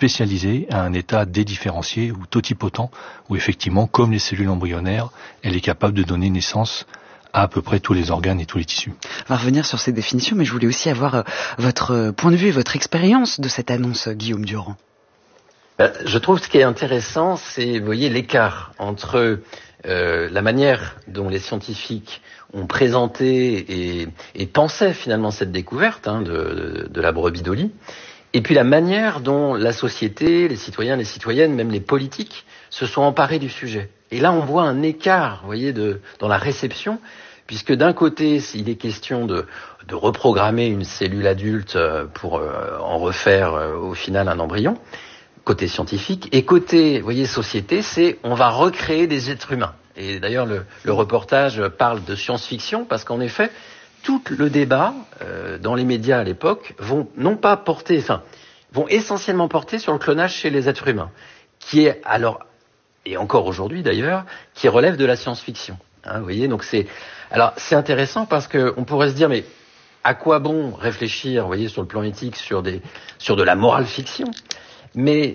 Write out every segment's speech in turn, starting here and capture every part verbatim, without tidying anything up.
spécialisée à un état dédifférencié ou totipotent, où effectivement, comme les cellules embryonnaires, elle est capable de donner naissance à à peu près tous les organes et tous les tissus. On va revenir sur ces définitions, mais je voulais aussi avoir euh, votre point de vue et votre expérience de cette annonce, Guillaume Durand. Ben, je trouve ce qui est intéressant, c'est, vous voyez, l'écart entre euh, la manière dont les scientifiques ont présenté et, et pensé finalement cette découverte hein, de, de, de la brebis Dolly, et puis la manière dont la société, les citoyens, les citoyennes, même les politiques, se sont emparés du sujet. Et là, on voit un écart, vous voyez, de, dans la réception, puisque d'un côté, il est question de, de reprogrammer une cellule adulte pour euh, en refaire euh, au final un embryon, côté scientifique, et côté, vous voyez, société, c'est on va recréer des êtres humains. Et d'ailleurs, le, le reportage parle de science-fiction, parce qu'en effet, tout le débat euh, dans les médias à l'époque vont non pas porter, enfin, vont essentiellement porter sur le clonage chez les êtres humains, qui est alors, et encore aujourd'hui d'ailleurs, qui relève de la science-fiction. Hein, vous voyez, donc c'est, alors c'est intéressant parce que on pourrait se dire, mais à quoi bon réfléchir, vous voyez, sur le plan éthique, sur des, sur de la morale fiction? Mais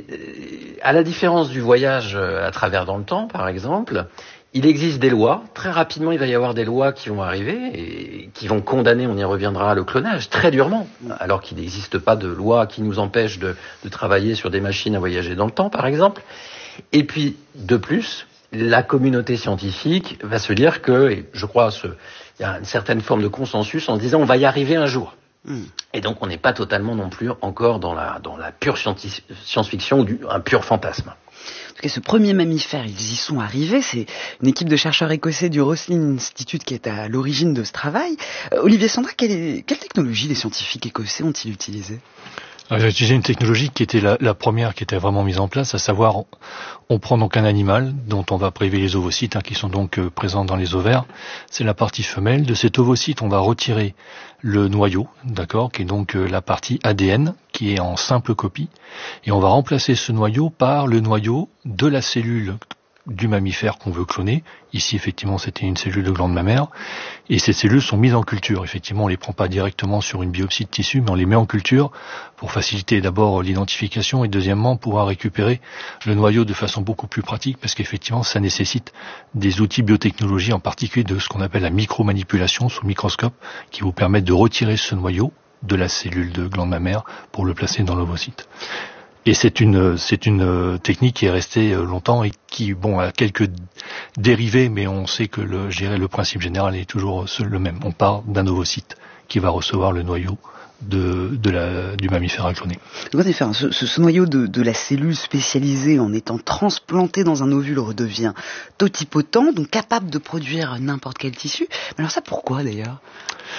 à la différence du voyage à travers dans le temps, par exemple, il existe des lois. Très rapidement, il va y avoir des lois qui vont arriver et qui vont condamner, on y reviendra, le clonage très durement, alors qu'il n'existe pas de loi qui nous empêche de, de travailler sur des machines à voyager dans le temps, par exemple. Et puis, de plus, la communauté scientifique va se dire que, et je crois, ce, il y a une certaine forme de consensus en se disant on va y arriver un jour. Mmh. Et donc, on n'est pas totalement non plus encore dans la, dans la pure science-fiction ou du, un pur fantasme. En tout cas, ce premier mammifère, ils y sont arrivés. C'est une équipe de chercheurs écossais du Roslin Institute qui est à l'origine de ce travail. Euh, Olivier Sandra, quelle, est, quelle technologie les scientifiques écossais ont-ils utilisée ? J'ai utilisé une technologie qui était la, la première qui était vraiment mise en place, à savoir on, on prend donc un animal dont on va priver les ovocytes hein, qui sont donc euh, présents dans les ovaires. C'est la partie femelle. De cet ovocyte, on va retirer le noyau, d'accord, qui est donc euh, la partie A D N, qui est en simple copie, et on va remplacer ce noyau par le noyau de la cellule du mammifère qu'on veut cloner. Ici, effectivement, c'était une cellule de glande mammaire. Et ces cellules sont mises en culture. Effectivement, on les prend pas directement sur une biopsie de tissu, mais on les met en culture pour faciliter d'abord l'identification et deuxièmement pouvoir récupérer le noyau de façon beaucoup plus pratique parce qu'effectivement, ça nécessite des outils biotechnologie, en particulier de ce qu'on appelle la micromanipulation sous microscope, qui vous permettent de retirer ce noyau de la cellule de glande mammaire pour le placer dans l'ovocyte. Et c'est une c'est une technique qui est restée longtemps et qui bon a quelques dérivés, mais on sait que le je dirais le principe général est toujours le même. On part d'un ovocyte qui va recevoir le noyau de de la du mammifère à cloner. Donc en effet, ce, ce, ce noyau de, de la cellule spécialisée en étant transplanté dans un ovule redevient totipotent, donc capable de produire n'importe quel tissu. Mais alors ça, pourquoi d'ailleurs ? Pourquoi ?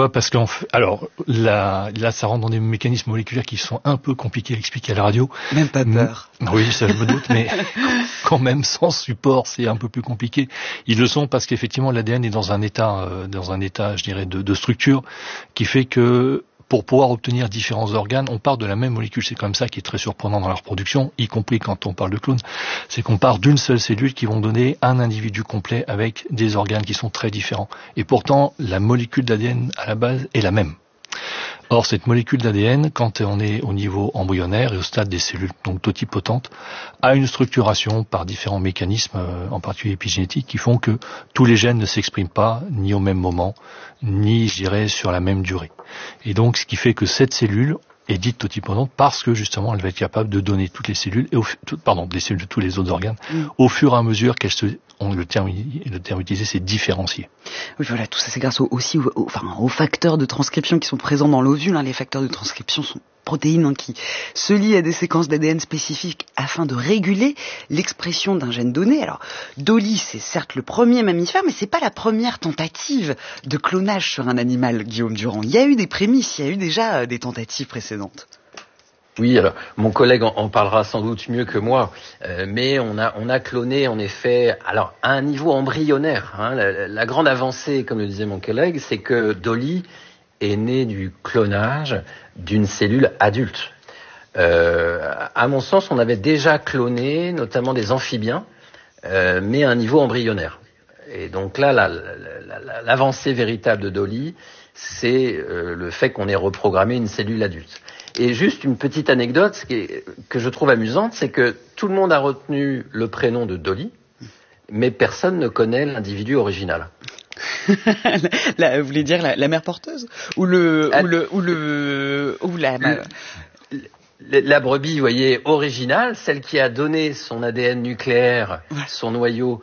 Parce qu'en fait, alors là, là, ça rentre dans des mécanismes moléculaires qui sont un peu compliqués à expliquer à la radio. Même pas peur. Oui, ça je me doute, mais quand même sans support, c'est un peu plus compliqué. Ils le sont parce qu'effectivement, l'A D N est dans un état, euh, dans un état, je dirais, de, de structure qui fait que pour pouvoir obtenir différents organes, on part de la même molécule. C'est comme ça qui est très surprenant dans la reproduction, y compris quand on parle de clones. C'est qu'on part d'une seule cellule qui vont donner un individu complet avec des organes qui sont très différents. Et pourtant, la molécule d'A D N à la base est la même. Or, cette molécule d'A D N, quand on est au niveau embryonnaire et au stade des cellules donc totipotentes, a une structuration par différents mécanismes, en particulier épigénétiques, qui font que tous les gènes ne s'expriment pas ni au même moment, ni, je dirais, sur la même durée. Et donc, ce qui fait que cette cellule est dite totipotente parce que, justement, elle va être capable de donner toutes les cellules, et au, tout, pardon, des cellules de tous les autres organes, mmh. au fur et à mesure qu'elles se, on, le terme, le terme utilisé, c'est différencier. Oui, voilà, tout ça, c'est grâce au, aussi aux, aux, enfin, aux facteurs de transcription qui sont présents dans l'ovule. Hein. Les facteurs de transcription sont protéines hein, qui se lient à des séquences d'A D N spécifiques afin de réguler l'expression d'un gène donné. Alors, Dolly, c'est certes le premier mammifère, mais c'est pas la première tentative de clonage sur un animal, Guillaume Durand. Il y a eu des prémices, il y a eu déjà des tentatives précédentes. Oui, alors mon collègue en, en parlera sans doute mieux que moi, euh, mais on a on a cloné en effet, alors à un niveau embryonnaire. Hein, la, la grande avancée, comme le disait mon collègue, c'est que Dolly est née du clonage d'une cellule adulte. Euh, à mon sens, on avait déjà cloné notamment des amphibiens, euh, mais à un niveau embryonnaire. Et donc là, la, la, la, l'avancée véritable de Dolly, c'est euh, le fait qu'on ait reprogrammé une cellule adulte. Et juste une petite anecdote ce qui est, que je trouve amusante, c'est que tout le monde a retenu le prénom de Dolly, mais personne ne connaît l'individu original. la, vous voulez dire la, la mère porteuse ou le ah, ou le ou le ou la le, la, la brebis, vous voyez, originale, celle qui a donné son A D N nucléaire, ouais. son noyau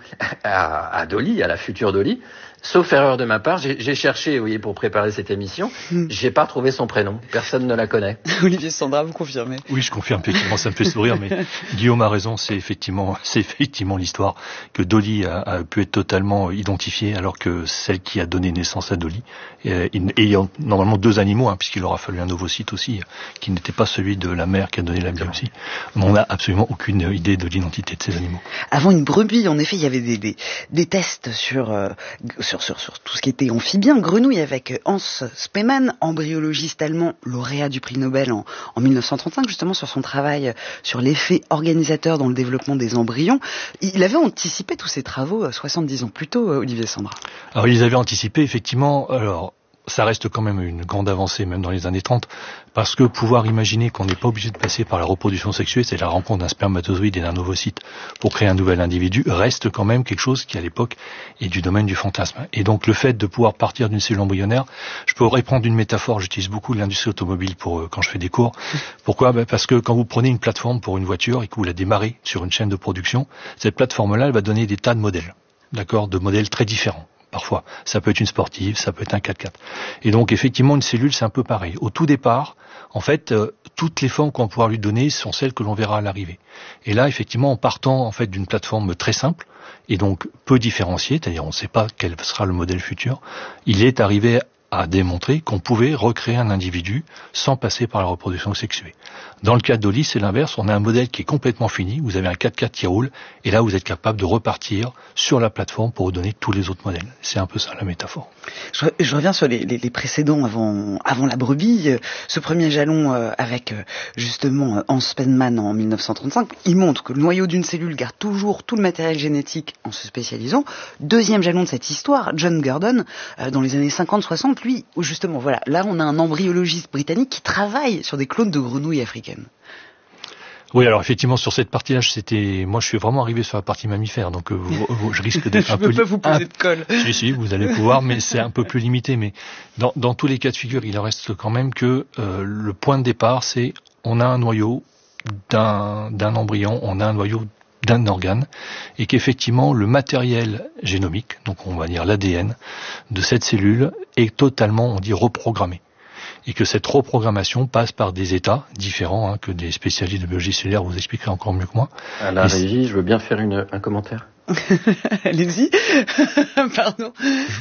à, à Dolly, à la future Dolly. Sauf erreur de ma part, j'ai, j'ai cherché, vous voyez, pour préparer cette émission, mm. j'ai pas retrouvé son prénom. Personne ne la connaît. Olivier Sandra, vous confirmez? Oui, je confirme, effectivement, ça me fait sourire, mais Guillaume a raison, c'est effectivement, c'est effectivement l'histoire que Dolly a, a pu être totalement identifiée, alors que celle qui a donné naissance à Dolly, et, ayant normalement deux animaux, hein, puisqu'il aura fallu un ovocyte aussi, qui n'était pas celui de la mère qui a donné la biopsie, mais on n'a absolument aucune idée de l'identité de ces animaux. Avant une brebis, en effet, il y avait des, des, des tests sur, euh, sur Sur, sur, sur tout ce qui était amphibien, grenouille avec Hans Spemann, embryologiste allemand, lauréat du prix Nobel en, en mille neuf cent trente-cinq, justement sur son travail sur l'effet organisateur dans le développement des embryons. Il avait anticipé tous ces travaux soixante-dix ans plus tôt, Olivier Sandra. Alors ils avaient anticipé, effectivement, alors ça reste quand même une grande avancée, même dans les années trente, parce que pouvoir imaginer qu'on n'est pas obligé de passer par la reproduction sexuée, c'est la rencontre d'un spermatozoïde et d'un ovocyte pour créer un nouvel individu, reste quand même quelque chose qui, à l'époque, est du domaine du fantasme. Et donc, le fait de pouvoir partir d'une cellule embryonnaire, je pourrais prendre une métaphore, j'utilise beaucoup l'industrie automobile pour euh, quand je fais des cours. Pourquoi? Ben parce que quand vous prenez une plateforme pour une voiture et que vous la démarrez sur une chaîne de production, cette plateforme-là, elle va donner des tas de modèles, d'accord, de modèles très différents. Parfois, ça peut être une sportive, ça peut être un quatre-quatre. Et donc, effectivement, une cellule, c'est un peu pareil. Au tout départ, en fait, euh, toutes les formes qu'on va pouvoir lui donner sont celles que l'on verra à l'arrivée. Et là, effectivement, en partant en fait d'une plateforme très simple et donc peu différenciée, c'est-à-dire on ne sait pas quel sera le modèle futur, il est arrivé à démontrer qu'on pouvait recréer un individu sans passer par la reproduction sexuée. Dans le cas de Dolly, c'est l'inverse. On a un modèle qui est complètement fini. Vous avez un quatre-quatre qui roule et là, vous êtes capable de repartir sur la plateforme pour vous donner tous les autres modèles. C'est un peu ça, la métaphore. Je, je reviens sur les, les, les précédents avant, avant la brebis. Ce premier jalon euh, avec justement Hans Spemann en mille neuf cent trente-cinq, il montre que le noyau d'une cellule garde toujours tout le matériel génétique en se spécialisant. Deuxième jalon de cette histoire, John Gurdon, euh, dans les années cinquante soixante, lui, justement, voilà, là on a un embryologiste britannique qui travaille sur des clones de grenouilles africaines. Oui, alors effectivement sur cette partie-là, c'était, moi je suis vraiment arrivé sur la partie mammifère, donc euh, vous, vous, je risque d'être un peu. Je peux pas vous poser un... de colle. Si, si, vous allez pouvoir, mais c'est un peu plus limité. Mais dans, dans tous les cas de figure, il en reste quand même que euh, le point de départ, c'est on a un noyau d'un, d'un embryon, on a un noyau d'un organe, et qu'effectivement le matériel génomique, donc on va dire l'A D N de cette cellule, est totalement, on dit, reprogrammé. Et que cette reprogrammation passe par des états différents, hein, que des spécialistes de biologie cellulaire vous expliqueraient encore mieux que moi. À la et régie, je veux bien faire une, un commentaire. Allez-y. Pardon.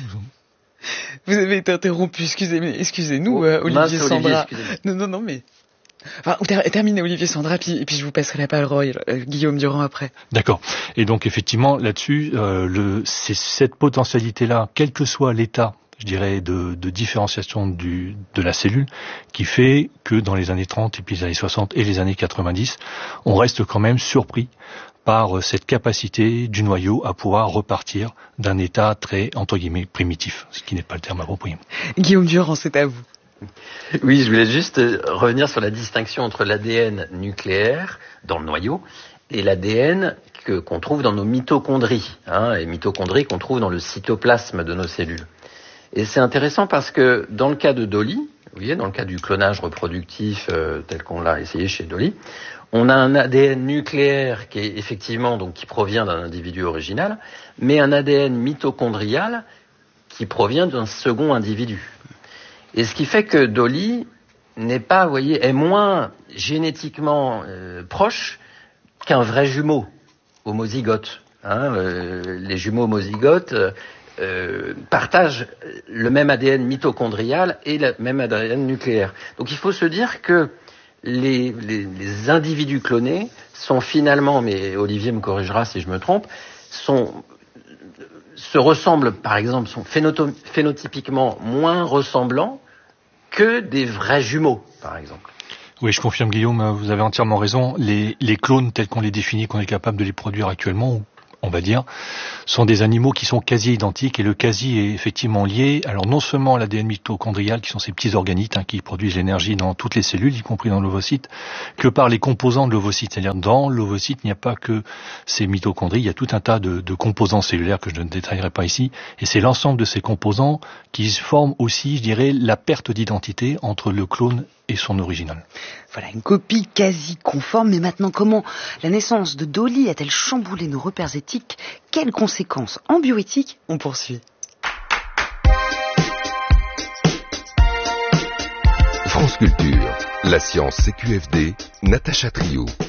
Vous avez été interrompu, excusez, excusez-nous, oh, euh, Olivier Sandra. Olivier, non, non, non, mais... Enfin, ter- terminez Olivier Sandra, puis, et puis je vous passerai la parole, euh, Guillaume Durand après. D'accord. Et donc effectivement, là-dessus, euh, le, c'est cette potentialité-là, quel que soit l'état, je dirais, de, de différenciation du, de la cellule, qui fait que dans les années trente, et puis les années soixante et les années quatre-vingt-dix, on reste quand même surpris par cette capacité du noyau à pouvoir repartir d'un état très, entre guillemets, primitif, ce qui n'est pas le terme approprié. Guillaume Durand, c'est à vous. Oui, je voulais juste revenir sur la distinction entre l'A D N nucléaire dans le noyau et l'A D N que, qu'on trouve dans nos mitochondries, hein, les mitochondries qu'on trouve dans le cytoplasme de nos cellules. Et c'est intéressant parce que dans le cas de Dolly, vous voyez, dans le cas du clonage reproductif euh, tel qu'on l'a essayé chez Dolly, on a un A D N nucléaire qui est effectivement donc qui provient d'un individu original, mais un A D N mitochondrial qui provient d'un second individu. Et ce qui fait que Dolly n'est pas, vous voyez, est moins génétiquement euh, proche qu'un vrai jumeau homozygote. Hein, euh, les jumeaux homozygotes euh, euh, partagent le même A D N mitochondrial et le même A D N nucléaire. Donc il faut se dire que les, les, les individus clonés sont finalement, mais Olivier me corrigera si je me trompe, sont se ressemblent, par exemple, sont phénoto- phénotypiquement moins ressemblants que des vrais jumeaux, par exemple. Oui, je confirme, Guillaume, vous avez entièrement raison. Les, les clones tels qu'on les définit, qu'on est capable de les produire actuellement, on va dire, sont des animaux qui sont quasi identiques, et le quasi est effectivement lié, alors non seulement à l'A D N mitochondrial, qui sont ces petits organites hein, qui produisent l'énergie dans toutes les cellules, y compris dans l'ovocyte, que par les composants de l'ovocyte. C'est-à-dire dans l'ovocyte, il n'y a pas que ces mitochondries, il y a tout un tas de, de composants cellulaires que je ne détaillerai pas ici, et c'est l'ensemble de ces composants qui forment aussi, je dirais, la perte d'identité entre le clone et son original. Voilà, une copie quasi conforme, mais maintenant comment la naissance de Dolly a-t-elle chamboulé nos repères éthiques? Quelles conséquences en bioéthique? On poursuit. France Culture, la science C Q F D, Natacha Trio.